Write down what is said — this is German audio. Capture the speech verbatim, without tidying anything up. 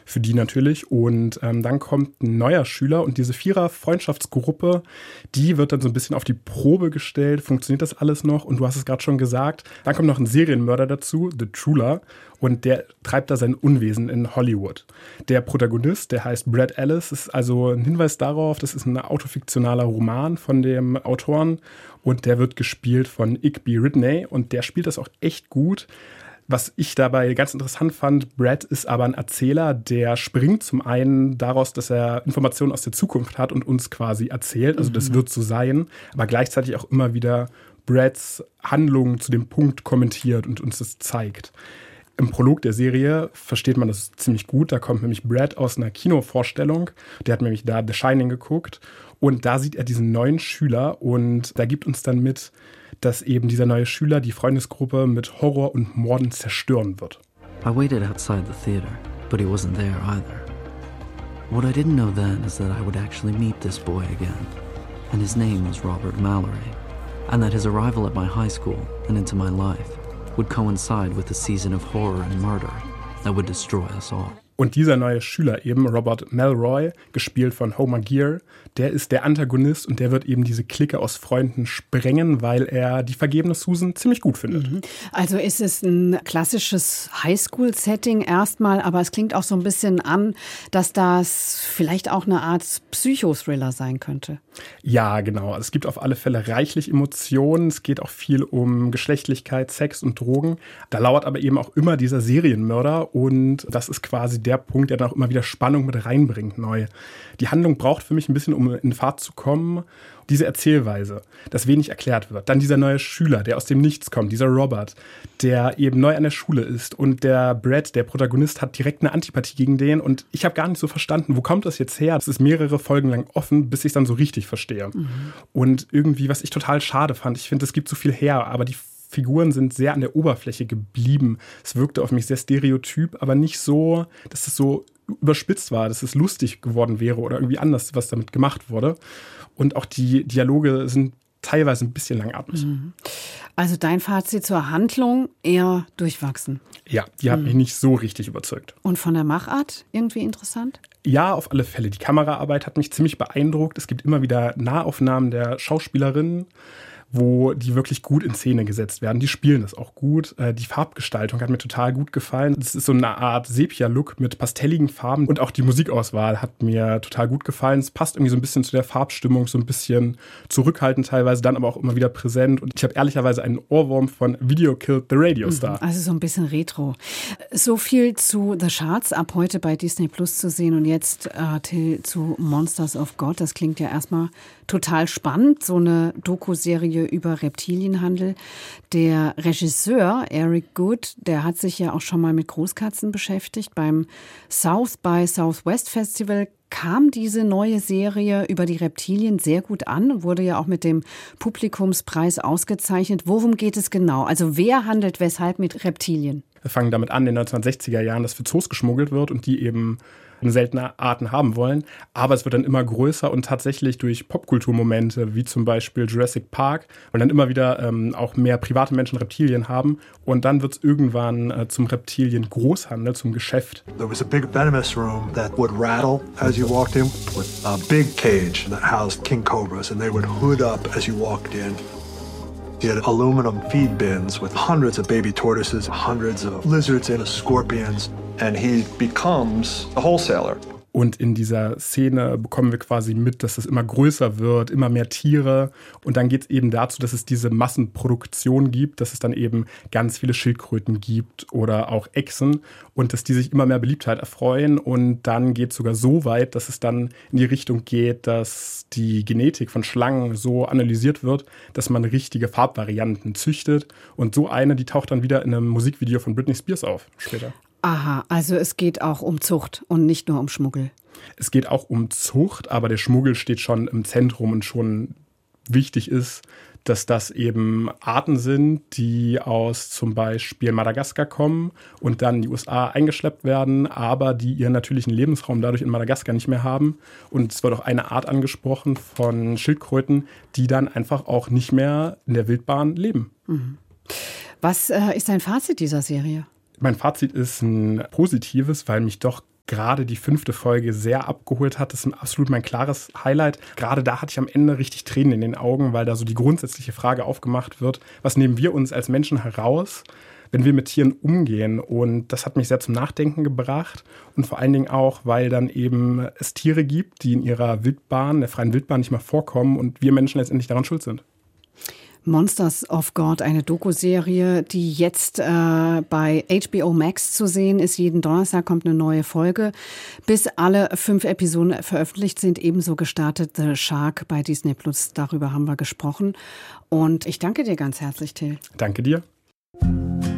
für die natürlich. Und ähm, dann kommt ein neuer Schüler und diese Vierer-Freundschaftsgruppe, die wird dann so ein bisschen auf die Probe gestellt. Funktioniert das alles noch? Und du hast es gerade schon gesagt, dann kommt noch ein Serienmörder dazu, The Truler. Und der treibt da sein Unwesen in Hollywood. Der Protagonist, der heißt Brad Ellis, ist also ein Hinweis darauf, das ist ein autofiktionaler Roman von dem Autoren. Und der wird gespielt von Igby Ridney und der spielt das auch echt gut. Was ich dabei ganz interessant fand, Brad ist aber ein Erzähler, der springt zum einen daraus, dass er Informationen aus der Zukunft hat und uns quasi erzählt. Also das wird so sein, aber gleichzeitig auch immer wieder Brads Handlungen zu dem Punkt kommentiert und uns das zeigt. Im Prolog der Serie versteht man das ziemlich gut. Da kommt nämlich Brad aus einer Kinovorstellung. Der hat nämlich da The Shining geguckt. Und da sieht er diesen neuen Schüler. Und da gibt uns dann mit, dass eben dieser neue Schüler die Freundesgruppe mit Horror und Morden zerstören wird. I waited outside the theater, but he wasn't there either. What I didn't know then is that I would actually meet this boy again. And his name was Robert Mallory. And that his arrival at my high school and into my life would coincide with a season of horror and murder that would destroy us all. Und dieser neue Schüler eben, Robert Melroy, gespielt von Homer Gear, der ist der Antagonist und der wird eben diese Clique aus Freunden sprengen, weil er die vergebene Susan ziemlich gut findet. Mhm. Also ist es ein klassisches Highschool-Setting erstmal, aber es klingt auch so ein bisschen an, dass das vielleicht auch eine Art Psychothriller sein könnte. Ja, genau. Es gibt auf alle Fälle reichlich Emotionen. Es geht auch viel um Geschlechtlichkeit, Sex und Drogen. Da lauert aber eben auch immer dieser Serienmörder und das ist quasi der Punkt, der dann auch immer wieder Spannung mit reinbringt, neu. Die Handlung braucht für mich ein bisschen, um in Fahrt zu kommen, diese Erzählweise, dass wenig erklärt wird. Dann dieser neue Schüler, der aus dem Nichts kommt, dieser Robert, der eben neu an der Schule ist. Und der Brad, der Protagonist, hat direkt eine Antipathie gegen den. Und ich habe gar nicht so verstanden, wo kommt das jetzt her? Das ist mehrere Folgen lang offen, bis ich es dann so richtig verstehe. Mhm. Und irgendwie, was ich total schade fand, ich finde, es gibt so viel her, aber die Figuren sind sehr an der Oberfläche geblieben. Es wirkte auf mich sehr stereotyp, aber nicht so, dass es so überspitzt war, dass es lustig geworden wäre oder irgendwie anders, was damit gemacht wurde. Und auch die Dialoge sind teilweise ein bisschen langatmig. Also dein Fazit zur Handlung eher durchwachsen. Ja, die hat mhm. mich nicht so richtig überzeugt. Und von der Machart irgendwie interessant? Ja, auf alle Fälle. Die Kameraarbeit hat mich ziemlich beeindruckt. Es gibt immer wieder Nahaufnahmen der Schauspielerinnen, wo die wirklich gut in Szene gesetzt werden. Die spielen das auch gut. Die Farbgestaltung hat mir total gut gefallen. Das ist so eine Art Sepia-Look mit pastelligen Farben. Und auch die Musikauswahl hat mir total gut gefallen. Es passt irgendwie so ein bisschen zu der Farbstimmung, so ein bisschen zurückhaltend teilweise, dann aber auch immer wieder präsent. Und ich habe ehrlicherweise einen Ohrwurm von Video Killed the Radio Star. Also so ein bisschen Retro. So viel zu The Charts, ab heute bei Disney Plus zu sehen. Und jetzt äh, Till, zu Monsters of God. Das klingt ja erstmal total spannend. So eine Doku-Serie über Reptilienhandel. Der Regisseur Eric Good, der hat sich ja auch schon mal mit Großkatzen beschäftigt. Beim South by Southwest Festival kam diese neue Serie über die Reptilien sehr gut an, wurde ja auch mit dem Publikumspreis ausgezeichnet. Worum geht es genau? Also wer handelt weshalb mit Reptilien? Wir fangen damit an, in den neunzehnhundertsechziger Jahren, dass für Zoos geschmuggelt wird und die eben seltene Arten haben wollen. Aber es wird dann immer größer und tatsächlich durch Popkulturmomente, wie zum Beispiel Jurassic Park, weil dann immer wieder ähm, auch mehr private Menschen Reptilien haben. Und dann wird es irgendwann äh, zum Reptilien-Großhandel, zum Geschäft. There was a big venomous room that would rattle as you walked in, with a big cage that housed king cobras, and they would hood up as you walked in. He had aluminum feed bins with hundreds of baby tortoises, hundreds of lizards and scorpions, and he becomes a wholesaler. Und in dieser Szene bekommen wir quasi mit, dass es immer größer wird, immer mehr Tiere. Und dann geht es eben dazu, dass es diese Massenproduktion gibt, dass es dann eben ganz viele Schildkröten gibt oder auch Echsen und dass die sich immer mehr Beliebtheit erfreuen. Und dann geht es sogar so weit, dass es dann in die Richtung geht, dass die Genetik von Schlangen so analysiert wird, dass man richtige Farbvarianten züchtet. Und so eine, die taucht dann wieder in einem Musikvideo von Britney Spears auf später. Aha, also es geht auch um Zucht und nicht nur um Schmuggel. Es geht auch um Zucht, aber der Schmuggel steht schon im Zentrum und schon wichtig ist, dass das eben Arten sind, die aus zum Beispiel Madagaskar kommen und dann in die U S A eingeschleppt werden, aber die ihren natürlichen Lebensraum dadurch in Madagaskar nicht mehr haben. Und es wird auch eine Art angesprochen von Schildkröten, die dann einfach auch nicht mehr in der Wildbahn leben. Mhm. Was äh, ist dein Fazit dieser Serie? Mein Fazit ist ein positives, weil mich doch gerade die fünfte Folge sehr abgeholt hat. Das ist absolut mein klares Highlight. Gerade da hatte ich am Ende richtig Tränen in den Augen, weil da so die grundsätzliche Frage aufgemacht wird, was nehmen wir uns als Menschen heraus, wenn wir mit Tieren umgehen? Und das hat mich sehr zum Nachdenken gebracht. Und vor allen Dingen auch, weil dann eben es Tiere gibt, die in ihrer Wildbahn, der freien Wildbahn nicht mehr vorkommen und wir Menschen letztendlich daran schuld sind. Monsters of God, eine Doku-Serie, die jetzt äh, bei H B O Max zu sehen ist. Jeden Donnerstag kommt eine neue Folge. Bis alle fünf Episoden veröffentlicht sind, ebenso gestartet The Shark bei Disney Plus. Darüber haben wir gesprochen. Und ich danke dir ganz herzlich, Till. Danke dir.